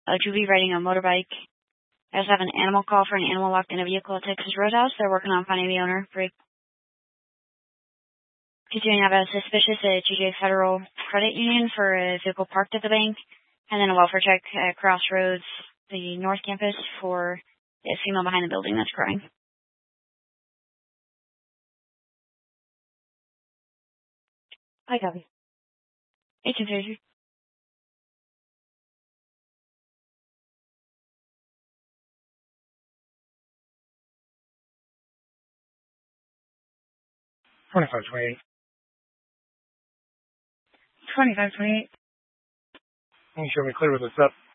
Juby riding a motorbike. I also have an animal call for an animal locked in a vehicle at Texas Roadhouse. They're working on finding the owner. Continuing, I have a suspicious at GJ Federal Credit Union for a vehicle parked at the bank. And then a welfare check at Crossroads, the North Campus, for a female behind the building that's crying. I copy. 1833. $25.28. $25.28. Can you show me clear with this up?